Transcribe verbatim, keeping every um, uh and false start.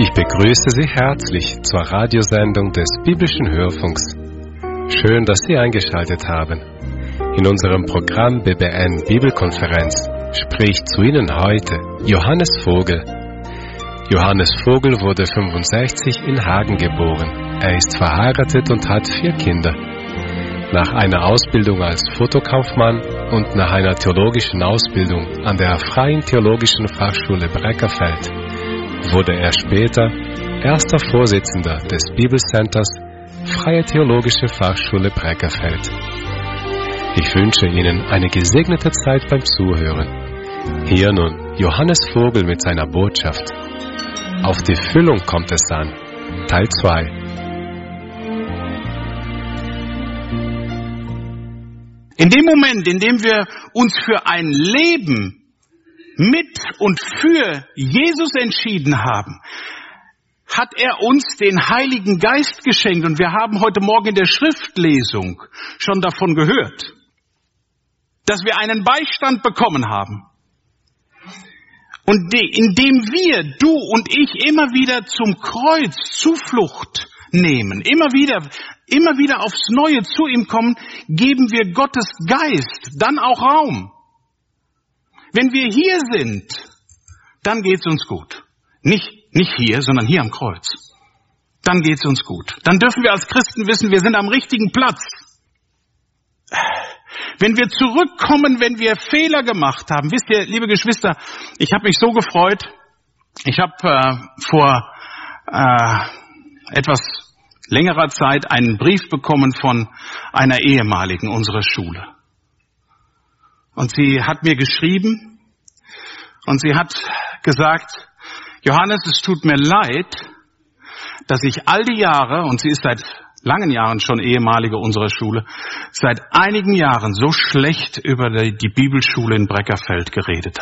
Ich begrüße Sie herzlich zur Radiosendung des Biblischen Hörfunks. Schön, dass Sie eingeschaltet haben. In unserem Programm B B N Bibelkonferenz spricht zu Ihnen heute Johannes Vogel. Johannes Vogel wurde fünfundsechzig in Hagen geboren. Er ist verheiratet und hat vier Kinder. Nach einer Ausbildung als Fotokaufmann und nach einer theologischen Ausbildung an der Freien Theologischen Fachschule Breckerfeld wurde er später erster Vorsitzender des Bibelcenters Freie Theologische Fachschule Breckerfeld. Ich wünsche Ihnen eine gesegnete Zeit beim Zuhören. Hier nun Johannes Vogel mit seiner Botschaft. Auf die Füllung kommt es an. Teil zwei. In dem Moment, in dem wir uns für ein Leben mit und für Jesus entschieden haben, hat er uns den Heiligen Geist geschenkt. Und wir haben heute Morgen in der Schriftlesung schon davon gehört, dass wir einen Beistand bekommen haben. Und indem wir, du und ich, immer wieder zum Kreuz Zuflucht nehmen, immer wieder, immer wieder aufs Neue zu ihm kommen, geben wir Gottes Geist dann auch Raum. Wenn wir hier sind, dann geht's uns gut. Nicht, nicht hier, sondern hier am Kreuz. Dann geht's uns gut. Dann dürfen wir als Christen wissen, wir sind am richtigen Platz. Wenn wir zurückkommen, wenn wir Fehler gemacht haben, wisst ihr, liebe Geschwister, ich habe mich so gefreut. Ich habe äh, vor äh, etwas längerer Zeit einen Brief bekommen von einer ehemaligen unserer Schule. Und sie hat mir geschrieben und sie hat gesagt, Johannes, es tut mir leid, dass ich all die Jahre, und sie ist seit langen Jahren schon ehemalige unserer Schule, seit einigen Jahren so schlecht über die Bibelschule in Breckerfeld geredet